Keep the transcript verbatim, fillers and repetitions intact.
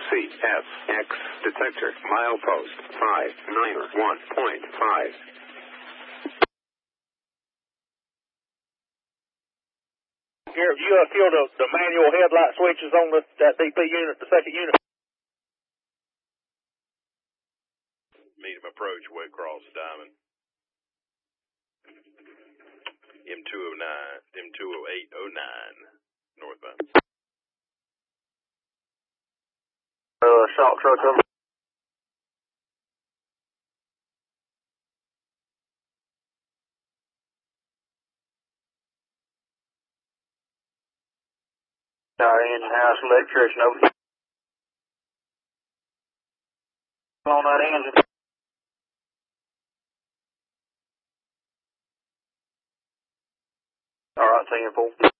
C S X detector milepost five nine one point five. Garrett, you uh, killed the, the manual headlight switches on the, that D P unit, the second unit. Medium approach, Waycross Diamond. M two oh nine, M two oh eight oh nine, northbound. Uh, shot truck over. Our in-house electrician over here. On that engine. All right, ten four.